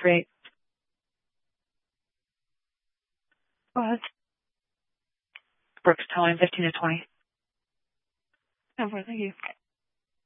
638. Go ahead. Brooks Towing, 15 to 20. No, thank you.